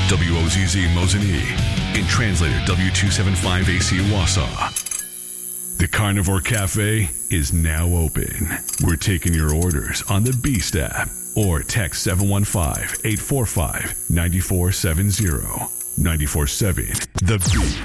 WOZZ Mosinee. In translator W275AC Wausau. The Carnivore Cafe is now open. We're taking your orders on the Beast app or text 715-845-9470. 94.7 The Beast.